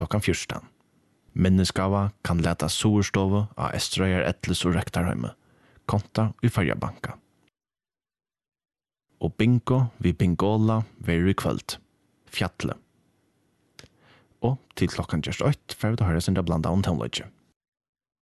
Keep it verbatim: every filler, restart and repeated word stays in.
klokkan fjørstan. Minnesgava kan leta Soerstove av Estrøyer Etles og Rektarheime, konta i Färjabanka. Og bingo vi bingola ver i kvöld, fjatle. Og til klokkan just åtte får vi da høre sin da blanda om tonelodge.